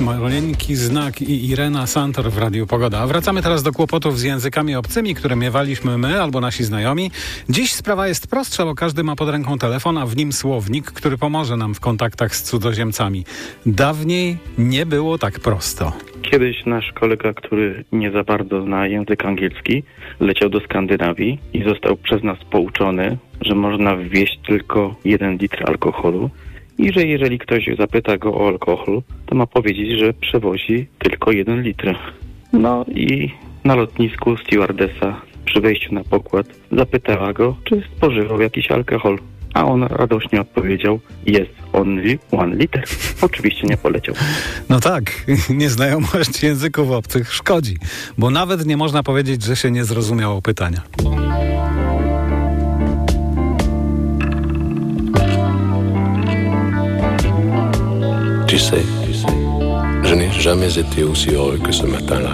Maleńki Znak i Irena Santor w Radiu Pogoda. A wracamy teraz do kłopotów z językami obcymi, które miewaliśmy my albo nasi znajomi. Dziś sprawa jest prostsza, bo każdy ma pod ręką telefon, a w nim słownik, który pomoże nam w kontaktach z cudzoziemcami. Dawniej nie było tak prosto. Kiedyś nasz kolega, który nie za bardzo zna język angielski, leciał do Skandynawii i został przez nas pouczony, że można wwieźć tylko 1 litr alkoholu i że jeżeli ktoś zapyta go o alkohol, to ma powiedzieć, że przewozi tylko 1 litr. No i na lotnisku stewardesa przy wejściu na pokład zapytała go, czy spożywał jakiś alkohol. A on radośnie odpowiedział, yes, only 1 liter. Oczywiście nie poleciał. No tak, nieznajomość języków obcych szkodzi, bo nawet nie można powiedzieć, że się nie zrozumiało pytania. Tu sais, je n'ai jamais été aussi heureux que ce matin-là.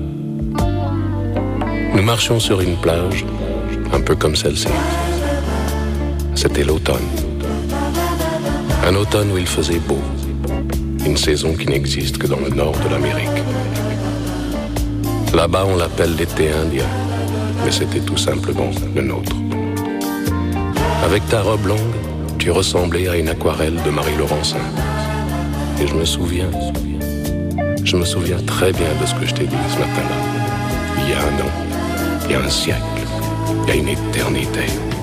Nous marchions sur une plage, un peu comme celle-ci. C'était l'automne. Un automne où il faisait beau. Une saison qui n'existe que dans le nord de l'Amérique. Là-bas, on l'appelle l'été indien, mais c'était tout simplement le nôtre. Avec ta robe longue, tu ressemblais à une aquarelle de Marie Laurencin. Et je me souviens très bien de ce que je t'ai dit ce matin-là. Il y a un an, il y a un siècle, il y a une éternité.